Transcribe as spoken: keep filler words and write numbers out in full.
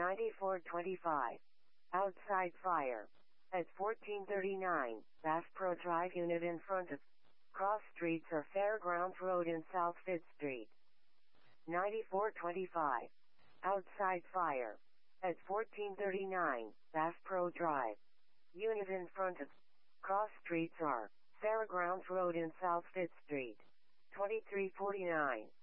ninety-four twenty-five. Outside fire. At fourteen thirty-nine, Bass Pro Drive unit in front of cross streets or Fairgrounds Road in South fifth Street. ninety-four twenty-five. Outside fire. At fourteen thirty-nine, Bass Pro Drive. Unit in front of cross streets or Fairgrounds Road in South fifth Street. twenty-three forty-nine.